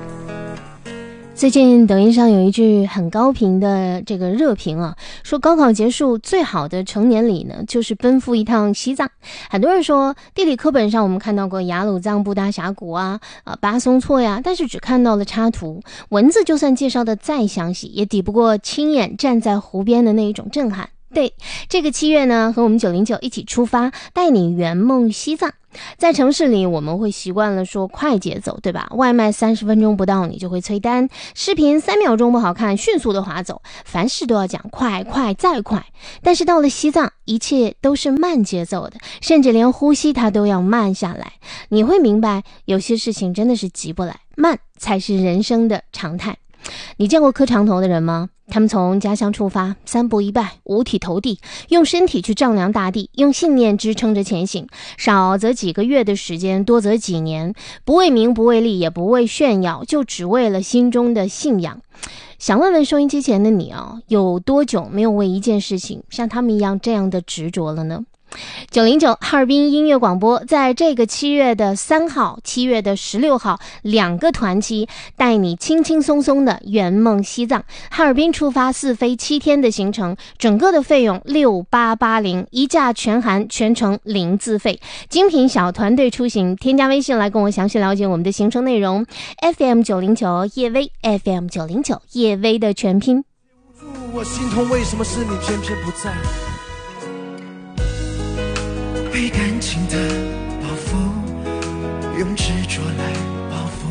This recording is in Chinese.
最近抖音上有一句很高频的这个热评啊，说高考结束最好的成年礼呢，就是奔赴一趟西藏。很多人说地理课本上我们看到过雅鲁藏布达峡谷啊、巴松措呀，但是只看到了插图，文字就算介绍的再详细，也抵不过亲眼站在湖边的那一种震撼。对，这个7月呢，和我们909一起出发，带你圆梦西藏。在城市里我们会习惯了说快节奏，对吧？外卖30分钟不到你就会催单，视频3秒钟不好看迅速的划走，凡事都要讲快快再快。但是到了西藏，一切都是慢节奏的，甚至连呼吸它都要慢下来。你会明白有些事情真的是急不来，慢才是人生的常态。你见过磕长头的人吗？他们从家乡出发，3步1拜，五体投地，用身体去丈量大地，用信念支撑着前行，少则几个月的时间，多则几年，不为名不为利也不为炫耀，就只为了心中的信仰。想问问收音机前的你啊，有多久没有为一件事情像他们一样这样的执着了呢？909哈尔滨音乐广播在这个7月的3号、7月的16号2个团期，带你轻轻松松的圆梦西藏。哈尔滨出发4飞7天的行程，整个的费用6880，一价全含，全程零自费，精品小团队出行。添加微信来跟我详细了解我们的行程内容。FM909叶薇 ，FM909叶薇的全拼。 我心痛，为什么是你偏偏不在？被感情的